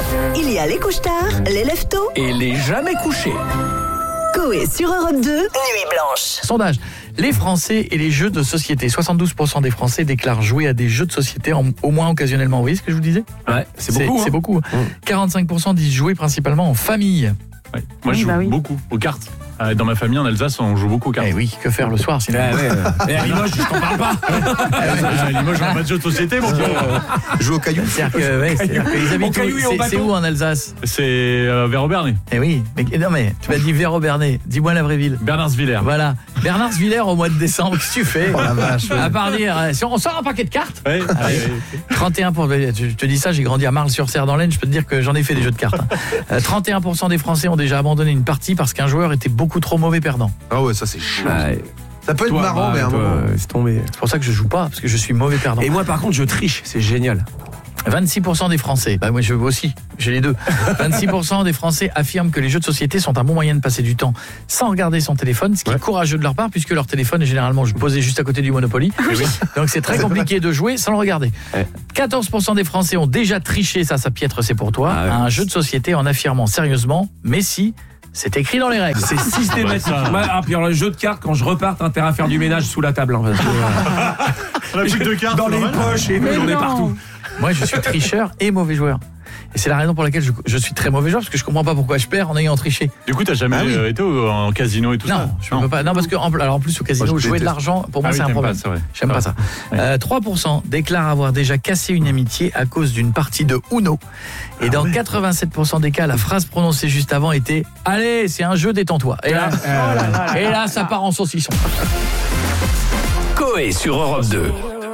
Il y a les couche-tard, les lève-tôt Et les jamais couchés. Coé sur Europe 2, Nuit Blanche. Sondage. Les Français et les jeux de société. 72% des Français déclarent jouer à des jeux de société au moins occasionnellement. Vous voyez ce que je vous disais ? Ouais, c'est beaucoup. C'est beaucoup. 45% disent jouer principalement en famille. Ouais. Moi, je joue beaucoup aux cartes. Dans ma famille, en Alsace, on joue beaucoup aux cartes. Eh oui, que faire le soir sinon Et à Limoges, je t'en parle pas. À Limoges, on n'a pas de jeu de société, mon Joue au caillou. C'est-à-dire que ils habitent c'est où en Alsace ? C'est vers Aubernay. Eh oui, mais tu m'as dit vers Aubernay. Dis-moi la vraie ville. Bernardsvillers. Voilà, Bernardsvillers au mois de décembre, qu'est-ce que tu fais ? Oh la vache. À part dire, si on sort un paquet de cartes. Ouais. 31%, je te dis ça, j'ai grandi à Marle-sur-Serre dans l'Aisne, je peux te dire que j'en ai fait des jeux de cartes. 31% des Français ont déjà abandonné une partie parce qu'un joueur était beaucoup trop mauvais perdant. Ah ouais, ça c'est chiant. Ouais. Ça peut être Toi, marrant, mais à un moment. C'est tombé. C'est pour ça que je joue pas, parce que je suis mauvais perdant. Et moi, par contre, je triche. C'est génial. 26% des Français, bah moi je veux aussi, j'ai les deux. 26% des Français affirment que les jeux de société sont un bon moyen de passer du temps sans regarder son téléphone, ce qui est courageux de leur part puisque leur téléphone est généralement posé juste à côté du Monopoly. Donc c'est très compliqué de jouer sans le regarder. 14% des Français ont déjà triché, ça Piètre, c'est pour toi, à un jeu de société en affirmant sérieusement, mais si, c'est écrit dans les règles. C'est systématique. Puis alors, le jeu de cartes, quand je repars, t'as intérêt à faire du ménage sous la table. Parce que, On a plus que 2 cartes. dans les poches et j'en ai partout. Moi je suis tricheur et mauvais joueur. Et c'est la raison pour laquelle je suis très mauvais joueur, parce que je comprends pas pourquoi je perds en ayant triché. Du coup, t'as jamais été en casino et tout ça ? Non, je peux pas. Non, parce que en plus au casino, jouer de l'argent, pour moi c'est un problème. J'aime pas ça. 3% déclarent avoir déjà cassé une amitié à cause d'une partie de Uno. Et dans 87% des cas, la phrase prononcée juste avant était « Allez, c'est un jeu, détends-toi ». Et là, ça part en saucisson. Coé sur Europe 2.